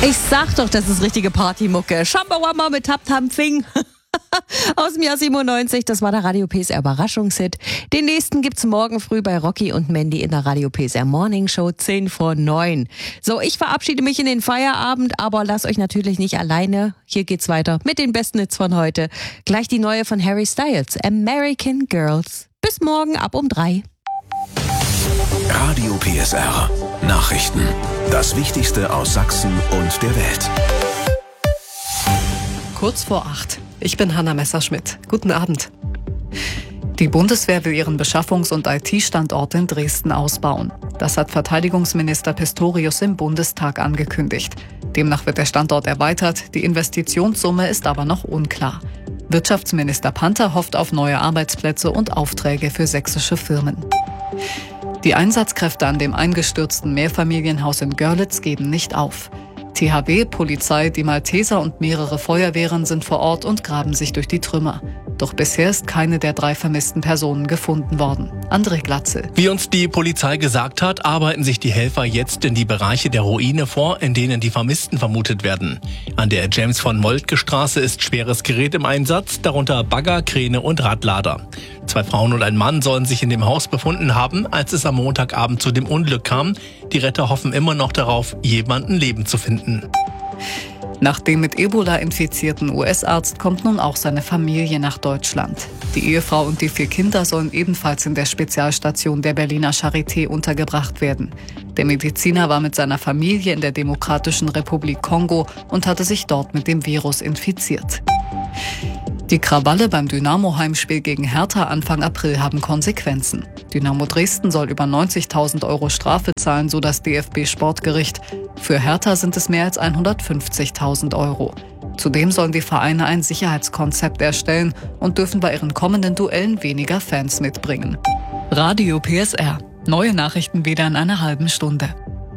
Ich sag doch, das ist richtige Partymucke. Shambawamba mit Tap Tam Fing. Aus dem Jahr 97, das war der Radio PSR Überraschungshit. Den nächsten gibt's morgen früh bei Rocky und Mandy in der Radio PSR Morning Show 10 vor 9. So, ich verabschiede mich in den Feierabend, aber lasst euch natürlich nicht alleine. Hier geht's weiter mit den besten Hits von heute. Gleich die neue von Harry Styles, American Girls. Bis morgen ab um 3. Radio PSR. Nachrichten. Das Wichtigste aus Sachsen und der Welt. Kurz vor 8. Ich bin Hanna Messerschmidt. Guten Abend. Die Bundeswehr will ihren Beschaffungs- und IT-Standort in Dresden ausbauen. Das hat Verteidigungsminister Pistorius im Bundestag angekündigt. Demnach wird der Standort erweitert, die Investitionssumme ist aber noch unklar. Wirtschaftsminister Panther hofft auf neue Arbeitsplätze und Aufträge für sächsische Firmen. Die Einsatzkräfte an dem eingestürzten Mehrfamilienhaus in Görlitz geben nicht auf. THW, Polizei, die Malteser und mehrere Feuerwehren sind vor Ort und graben sich durch die Trümmer. Doch bisher ist keine der 3 vermissten Personen gefunden worden. André Glatzel. Wie uns die Polizei gesagt hat, arbeiten sich die Helfer jetzt in die Bereiche der Ruine vor, in denen die Vermissten vermutet werden. An der James-von-Moltke-Straße ist schweres Gerät im Einsatz, darunter Bagger, Kräne und Radlader. 2 Frauen und ein Mann sollen sich in dem Haus befunden haben, als es am Montagabend zu dem Unglück kam. Die Retter hoffen immer noch darauf, jemanden lebend zu finden. Nach dem mit Ebola infizierten US-Arzt kommt nun auch seine Familie nach Deutschland. Die Ehefrau und die 4 Kinder sollen ebenfalls in der Spezialstation der Berliner Charité untergebracht werden. Der Mediziner war mit seiner Familie in der Demokratischen Republik Kongo und hatte sich dort mit dem Virus infiziert. Die Krawalle beim Dynamo-Heimspiel gegen Hertha Anfang April haben Konsequenzen. Dynamo Dresden soll über 90.000 € Strafe zahlen, so das DFB-Sportgericht. Für Hertha sind es mehr als 150.000 €. Zudem sollen die Vereine ein Sicherheitskonzept erstellen und dürfen bei ihren kommenden Duellen weniger Fans mitbringen. Radio PSR. Neue Nachrichten wieder in einer halben Stunde.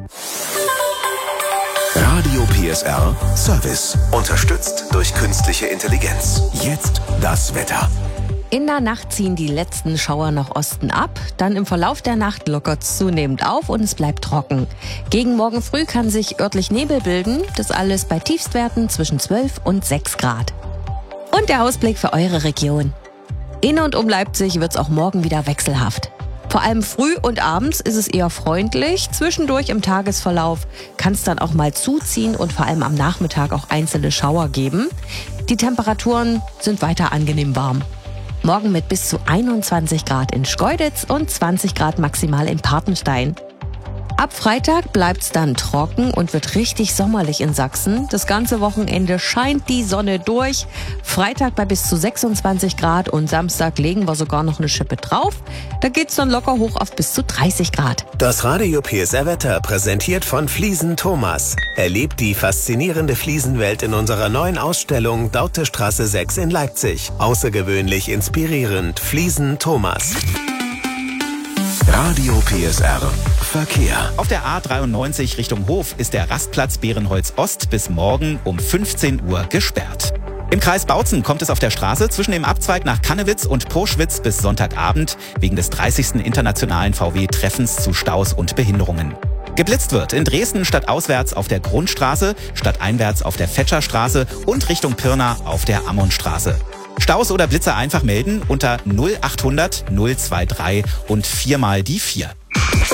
Radio PSR Service. Unterstützt durch künstliche Intelligenz. Jetzt das Wetter. In der Nacht ziehen die letzten Schauer nach Osten ab, dann im Verlauf der Nacht lockert es zunehmend auf und es bleibt trocken. Gegen morgen früh kann sich örtlich Nebel bilden, das alles bei Tiefstwerten zwischen 12 und 6 Grad. Und der Ausblick für eure Region. In und um Leipzig wird es auch morgen wieder wechselhaft. Vor allem früh und abends ist es eher freundlich, zwischendurch im Tagesverlauf kann es dann auch mal zuziehen und vor allem am Nachmittag auch einzelne Schauer geben. Die Temperaturen sind weiter angenehm warm. Morgen mit bis zu 21 Grad in Schkeuditz und 20 Grad maximal in Papenstein. Ab Freitag bleibt's dann trocken und wird richtig sommerlich in Sachsen. Das ganze Wochenende scheint die Sonne durch. Freitag bei bis zu 26 Grad und Samstag legen wir sogar noch eine Schippe drauf. Da geht's dann locker hoch auf bis zu 30 Grad. Das Radio PSR Wetter präsentiert von Fliesen Thomas. Erlebt die faszinierende Fliesenwelt in unserer neuen Ausstellung Dautestraße 6 in Leipzig. Außergewöhnlich inspirierend. Fliesen Thomas. Radio PSR Verkehr. Auf der A93 Richtung Hof ist der Rastplatz Bärenholz Ost bis morgen um 15 Uhr gesperrt. Im Kreis Bautzen kommt es auf der Straße zwischen dem Abzweig nach Kannewitz und Poschwitz bis Sonntagabend wegen des 30. internationalen VW-Treffens zu Staus und Behinderungen. Geblitzt wird in Dresden stadtauswärts auf der Grundstraße, stadteinwärts auf der Fetscherstraße und Richtung Pirna auf der Ammonstraße. Staus oder Blitzer einfach melden unter 0800 023 und 4 mal die 4.